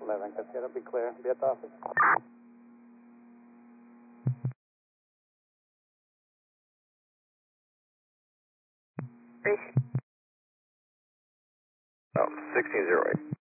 11, Cascada, be clear. Be at the office. Oh, 1608.